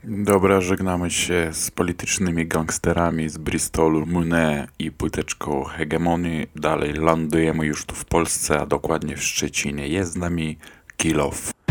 Dobra, żegnamy się z politycznymi gangsterami z Bristolu, Monet i płyteczką Hegemonii. Dalej lądujemy już tu w Polsce, a dokładnie w Szczecinie. Jest z nami Kill Off.